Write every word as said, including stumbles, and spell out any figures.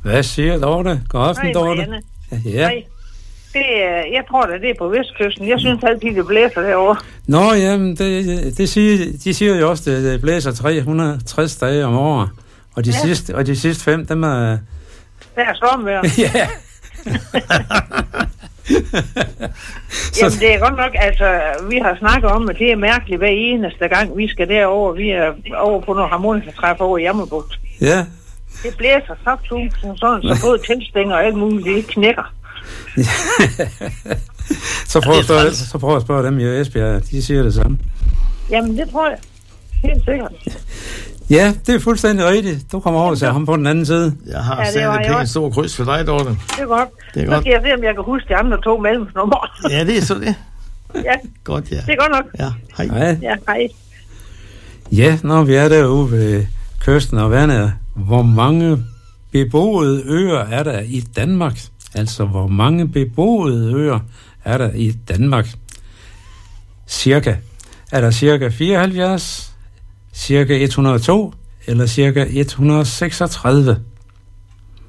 Hvad siger Dorte? God aften, Dorte. Ja. Nej, det, jeg tror da, det er på Vestkysten. Jeg synes altid, det blæser derovre. Nå, jamen, det, det siger, de siger jo også, at det blæser tre hundrede og tres dage om året. Og de, ja. sidste, og de sidste fem, dem er... Det er stormvejr. Ja. Jamen, det er godt nok, altså, vi har snakket om, at det er mærkeligt hver eneste gang, vi skal derover. Vi er over på noget harmonikatræf over i Jammerbugt. Ja. Det blæser så tusind, sådan, så både tændstænger og alt muligt, det knækker. så, prøv at spørge, så prøv at spørge dem i Esbjerg, de siger det samme. Jamen, det tror jeg. Helt sikkert. Ja, det er fuldstændig rigtigt. Du kommer over til ham på den anden side. Jeg har ja, sendt et pænt stor kryds for dig, Dorte. Det er godt. Det er så godt. skal jeg se, om jeg kan huske de andre to mellemsnummer. Ja, det er så det. Ja. Godt, ja. Det er godt nok. Ja, hej. Hej. Ja, hej. Ja, når vi er derude ved kysten og vandet, hvor mange beboede øer er der i Danmark? Altså, hvor mange beboede øer er der i Danmark? Cirka. Er der cirka fireoghalvfjerds, cirka et hundrede og to eller cirka et hundrede og seksogtredive?